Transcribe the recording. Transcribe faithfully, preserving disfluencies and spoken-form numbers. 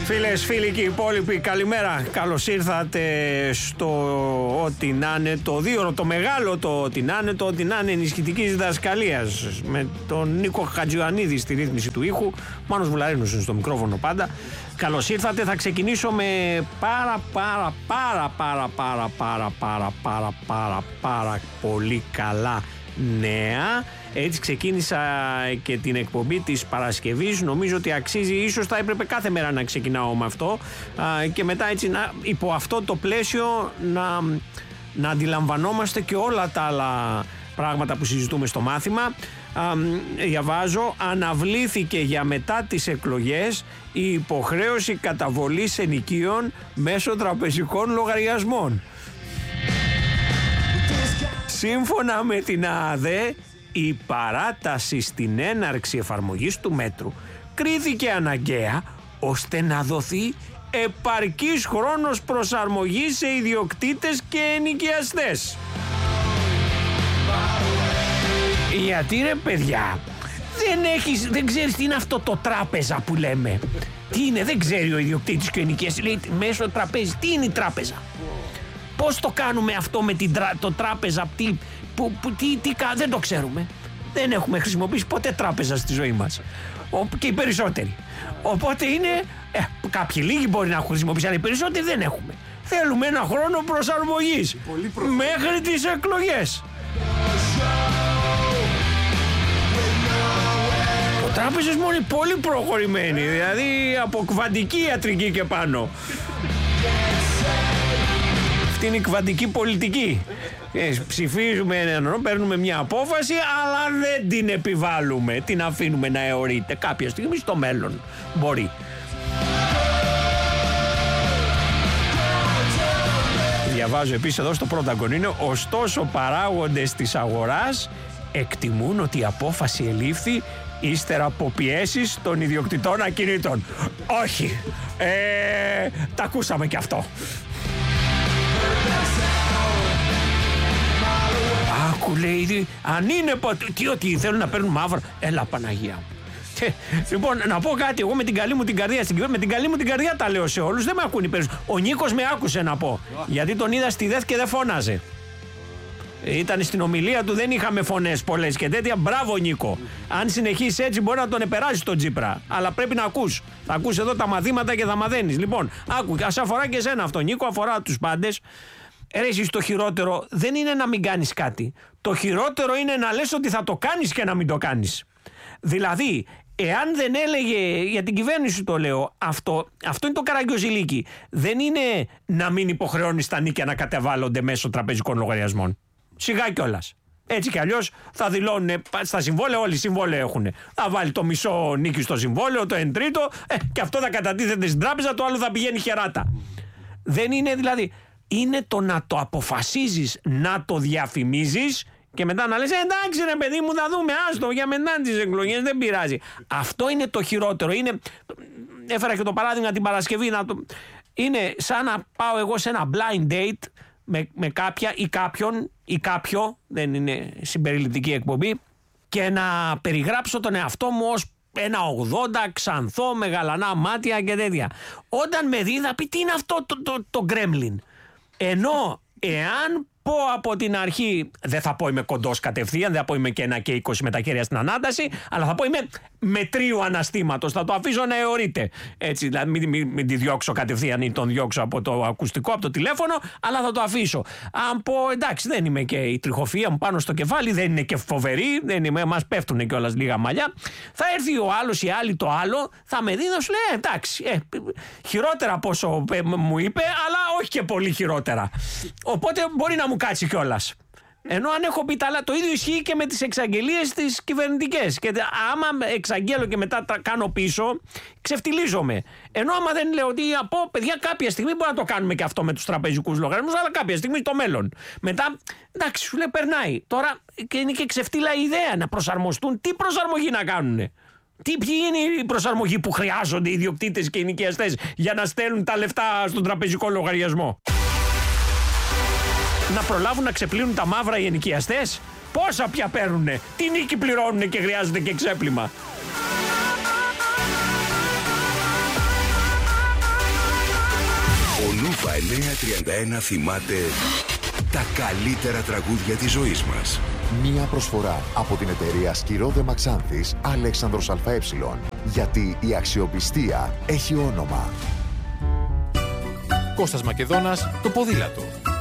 Φίλες, φίλοι και υπόλοιποι, καλημέρα. Καλώς ήρθατε στο Ό,τι να είναι, το δίωρο, το μεγάλο το Ό,τι να είναι, το Ό,τι να είναι ενισχυτικής διδασκαλίας. Με τον Νίκο Χατζιωαννίδη στη ρύθμιση του ήχου. Μάνος Βουλαρίνος είναι στο μικρόφωνο πάντα. Καλώς ήρθατε. Θα ξεκινήσω με πάρα πάρα πάρα πάρα πάρα πάρα πάρα πάρα πάρα πάρα πολύ καλά νέα. Έτσι ξεκίνησα και την εκπομπή της Παρασκευής. Νομίζω ότι αξίζει, ίσως θα έπρεπε κάθε μέρα να ξεκινάω με αυτό και μετά έτσι να, υπό αυτό το πλαίσιο να, να αντιλαμβανόμαστε και όλα τα άλλα πράγματα που συζητούμε στο μάθημα. Διαβάζω, αναβλήθηκε για μετά τις εκλογές η υποχρέωση καταβολής ενοικίων μέσω τραπεζικών λογαριασμών. Σύμφωνα με την ΑΑΔΕ, η παράταση στην έναρξη εφαρμογής του μέτρου κρίθηκε αναγκαία ώστε να δοθεί επαρκής χρόνος προσαρμογής σε ιδιοκτήτες και ενοικιαστές. Γιατί ρε παιδιά, δεν, έχεις, δεν ξέρεις τι είναι αυτό το τράπεζα που λέμε. Τι είναι, δεν ξέρει ο ιδιοκτήτης και ο ενοικιαστής. Λέει μέσω τραπέζι, τι είναι η τράπεζα. Πώς το κάνουμε αυτό με την το τράπεζα, τι, που, που, τι, τι, δεν το ξέρουμε. Δεν έχουμε χρησιμοποιήσει ποτέ τράπεζα στη ζωή μας. Ο, και οι περισσότεροι. Οπότε είναι, ε, κάποιοι λίγοι μπορεί να έχουν χρησιμοποιήσει, αλλά οι περισσότεροι δεν έχουμε. Θέλουμε ένα χρόνο προσαρμογής μέχρι τις εκλογές. Ο τράπεζες μόνο είναι πολύ προχωρημένοι, δηλαδή από κβαντική ιατρική και πάνω. Αυτή είναι η κβαντική πολιτική. Ε, ψηφίζουμε έναν, παίρνουμε μια απόφαση, αλλά δεν την επιβάλλουμε. Την αφήνουμε να αιωρείται κάποια στιγμή στο μέλλον. Μπορεί. Διαβάζω επίσης εδώ στο Πρωτακον είναι, ωστόσο παράγοντες της αγοράς εκτιμούν ότι η απόφαση ελήφθη ύστερα από πιέσεις των ιδιοκτητών ακινήτων. Όχι. Ε, τα ακούσαμε κι αυτό. Άκου λέει, αν είναι ποτέ, τι ότι θέλουν να παίρνουν μαύρα. Έλα Παναγία μου. Λοιπόν, να πω κάτι, εγώ με την καλή μου την καρδιά στην κυβέρνηση, με την καλή μου την καρδιά τα λέω σε όλους, δεν με ακούνε περισσότερο. Ο Νίκος με άκουσε να πω, γιατί τον είδα στη ΔΕΘ και δεν φώναζε. Ήταν στην ομιλία του, δεν είχαμε φωνές πολλές και τέτοια. Μπράβο Νίκο. Αν συνεχίσει έτσι μπορεί να τον επεράσει τον Τσίπρα. Αλλά πρέπει να ακούς. Θα ακούς εδώ τα μαθήματα και θα μαθαίνεις. Λοιπόν, άκου, ας αφορά και εσένα αυτό Νίκο, αφορά τους πάντες. Ρε εσείς, το χειρότερο δεν είναι να μην κάνεις κάτι. Το χειρότερο είναι να λες ότι θα το κάνεις και να μην το κάνεις. Δηλαδή, εάν δεν έλεγε, για την κυβέρνηση το λέω, αυτό, αυτό είναι το καραγκιόζηλίκι. Δεν είναι να μην υποχρεώνεις τα νίκια να κατεβάλλονται μέσω τραπεζικών λογαριασμών. Σιγά κιόλας. Έτσι κι αλλιώς θα δηλώνουν στα συμβόλαια, όλοι οι συμβόλαια έχουν. Θα βάλει το μισό νίκη στο συμβόλαιο, το εν τρίτο, ε, και αυτό θα κατατίθεται στην τράπεζα, το άλλο θα πηγαίνει χεράτα. Δεν είναι δηλαδή. Είναι το να το αποφασίζεις, να το διαφημίζεις και μετά να λες εντάξει ρε παιδί μου, θα δούμε, άστο για μετά τις εκλογές, δεν πειράζει. Αυτό είναι το χειρότερο. Είναι, έφερα και το παράδειγμα την Παρασκευή, να το, είναι σαν να πάω εγώ σε ένα blind date με, με κάποια ή κάποιον ή κάποιο, δεν είναι συμπεριληπτική εκπομπή, και να περιγράψω τον εαυτό μου ως ένα ογδόντα, ξανθό, με γαλανά μάτια και τέτοια. Όταν με δει θα πει τι είναι αυτό το, το, το γκρέμλιν. Ενώ εάν πω από την αρχή, δεν θα πω είμαι κοντός κατευθείαν, δεν θα πω είμαι και ένα και είκοσι με τα χέρια στην ανάταση, αλλά θα πω είμαι μετρίου αναστήματος, θα το αφήσω να αιωρείται. Έτσι, δηλαδή μην, μην, μην τη διώξω κατευθείαν ή τον διώξω από το ακουστικό, από το τηλέφωνο, αλλά θα το αφήσω. Αν πω εντάξει, δεν είμαι και η τριχοφυΐα μου πάνω στο κεφάλι, δεν είναι και φοβερή, δεν είμαι, μας πέφτουν κιόλας λίγα μαλλιά. Θα έρθει ο άλλος ή άλλη το άλλο, θα με δει να σου λέει εντάξει, ε, χειρότερα από όσο ε, μου είπε, αλλά όχι και πολύ χειρότερα. Οπότε μπορεί να μου κάτσει κιόλας. Ενώ αν έχω πει τα άλλα, το ίδιο ισχύει και με τις εξαγγελίες τις κυβερνητικές. Και άμα εξαγγέλω και μετά τα κάνω πίσω, ξεφτιλίζομαι. Ενώ άμα δεν λέω ότι από παιδιά κάποια στιγμή μπορεί να το κάνουμε και αυτό με τους τραπεζικούς λογαριασμούς, αλλά κάποια στιγμή στο μέλλον. Μετά, εντάξει, σου λέει περνάει. Τώρα και είναι και ξεφτύλα η ιδέα να προσαρμοστούν. Τι προσαρμογή να κάνουνε. Τι, ποιοι είναι οι προσαρμογοί που χρειάζονται οι ιδιοκτήτες και οι νοικιαστές για να στέλνουν τα λεφτά στον τραπεζικό λογαριασμό. Να προλάβουν να ξεπλύνουν τα μαύρα οι ενοικιαστές. Πόσα πια παίρνουνε, τι νίκη πληρώνουνε και χρειάζεται και ξέπλυμα. εννιά τριάντα ένα θυμάται τα καλύτερα τραγούδια της ζωής μας. Μία προσφορά από την εταιρεία Σκυρόδε Μαξάνθης Αλέξανδρος ΑΕ. Γιατί η αξιοπιστία έχει όνομα. Κώστας Μακεδόνας, το ποδήλατο.